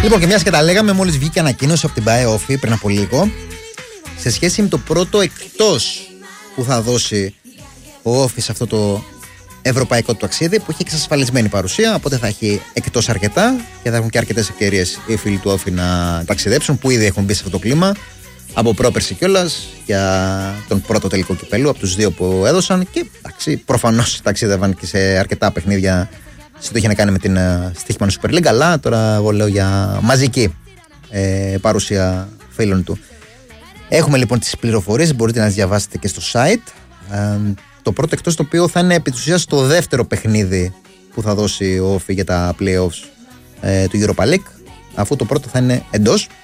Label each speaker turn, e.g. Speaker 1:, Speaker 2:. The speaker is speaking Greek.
Speaker 1: Λοιπόν, και μιας και τα λέγαμε, μόλις βγήκε ανακοίνωση από την ΠΑΕ Όφη πριν από λίγο σε σχέση με το πρώτο εκτός που θα δώσει ο Όφη σε αυτό το ευρωπαϊκό του ταξίδι, που έχει εξασφαλισμένη παρουσία, οπότε θα έχει εκτός αρκετά και θα έχουν και αρκετές ευκαιρίες οι φίλοι του Όφη να ταξιδέψουν, που ήδη έχουν μπει σε αυτό το κλίμα από πρόπερση κιόλας για τον πρώτο τελικό κυπέλλου από τους δύο που έδωσαν. Και εντάξει, προφανώς ταξίδευαν και σε αρκετά παιχνίδια σε το είχε να κάνει με την στοίχημανη Super League, αλλά τώρα εγώ λέω για μαζική παρουσία φίλων του. Έχουμε λοιπόν τις πληροφορίες, μπορείτε να τις διαβάσετε και στο site. Το πρώτο εκτός, το οποίο θα είναι επί της ουσίας το δεύτερο παιχνίδι που θα δώσει ο Όφη για τα playoffs του Europa League, αφού το πρώτο θα είναι εντός.